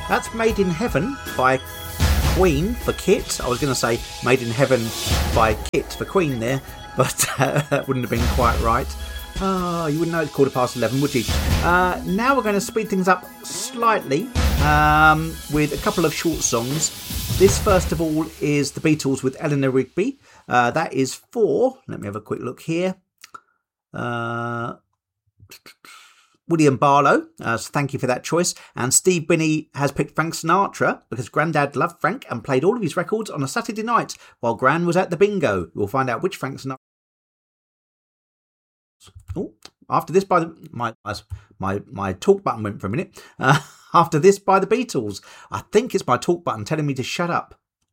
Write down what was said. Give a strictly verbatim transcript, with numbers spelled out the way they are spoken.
That's Made in Heaven by Queen for Kit. I was going to say Made in Heaven by Kit for Queen there, but uh, that wouldn't have been quite right. Oh, you wouldn't know it's quarter past eleven, would you? Uh, now we're going to speed things up slightly um, with a couple of short songs. This, first of all, is The Beatles with Eleanor Rigby. Uh, that is for, let me have a quick look here, uh, William Barlow. Uh, so thank you for that choice. And Steve Binney has picked Frank Sinatra because Grandad loved Frank and played all of his records on a Saturday night while Gran was at the bingo. We'll find out which Frank Sinatra. Oh, after this by the my my my talk button went for a minute. Uh, after this by the Beatles. I think it's my talk button telling me to shut up.